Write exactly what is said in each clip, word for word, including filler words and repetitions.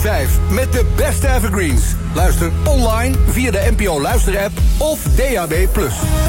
vijf met de beste evergreens. Luister online via de N P O Luisterapp of D A B plus.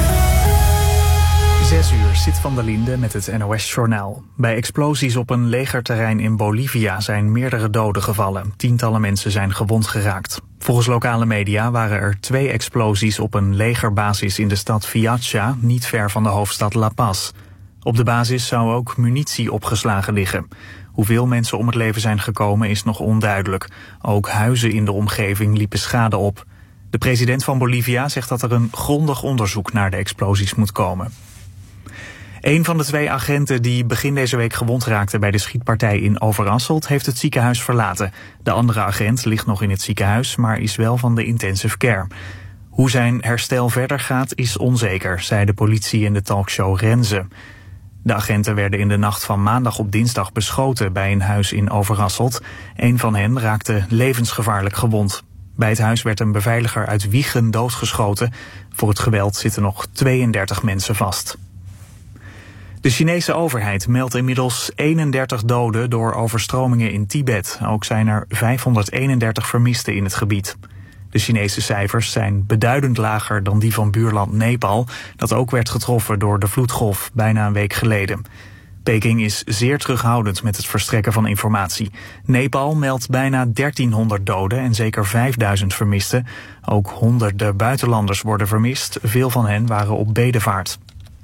Zes uur, Sit van der Linde met het N O S-journaal. Bij explosies op een legerterrein in Bolivia zijn meerdere doden gevallen. Tientallen mensen zijn gewond geraakt. Volgens lokale media waren er twee explosies op een legerbasis in de stad Viacha, niet ver van de hoofdstad La Paz. Op de basis zou ook munitie opgeslagen liggen. Hoeveel mensen om het leven zijn gekomen is nog onduidelijk. Ook huizen in de omgeving liepen schade op. De president van Bolivia zegt dat er een grondig onderzoek naar de explosies moet komen. Een van de twee agenten die begin deze week gewond raakte bij de schietpartij in Overasselt heeft het ziekenhuis verlaten. De andere agent ligt nog in het ziekenhuis, maar is wel van de intensive care. Hoe zijn herstel verder gaat is onzeker, zei de politie in de talkshow Renze. De agenten werden in de nacht van maandag op dinsdag beschoten bij een huis in Overasselt. Een van hen raakte levensgevaarlijk gewond. Bij het huis werd een beveiliger uit Wijchen doodgeschoten. Voor het geweld zitten nog tweeëndertig mensen vast. De Chinese overheid meldt inmiddels eenendertig doden door overstromingen in Tibet. Ook zijn er vijfhonderdeenendertig vermisten in het gebied. De Chinese cijfers zijn beduidend lager dan die van buurland Nepal, dat ook werd getroffen door de vloedgolf bijna een week geleden. Peking is zeer terughoudend met het verstrekken van informatie. Nepal meldt bijna dertienhonderd doden en zeker vijfduizend vermisten. Ook honderden buitenlanders worden vermist, veel van hen waren op bedevaart.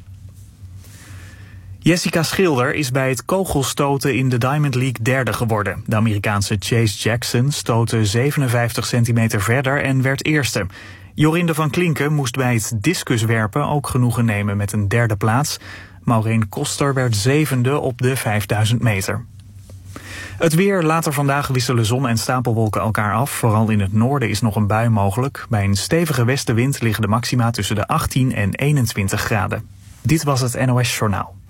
Jessica Schilder is bij het kogelstoten in de Diamond League derde geworden. De Amerikaanse Chase Jackson stootte zevenenvijftig centimeter verder en werd eerste. Jorinde van Klinken moest bij het discuswerpen ook genoegen nemen met een derde plaats. Maureen Koster werd zevende op de vijfduizend meter. Het weer, later vandaag wisselen zon en stapelwolken elkaar af. Vooral in het noorden is nog een bui mogelijk. Bij een stevige westenwind liggen de maxima tussen de achttien en eenentwintig graden. Dit was het N O S Journaal.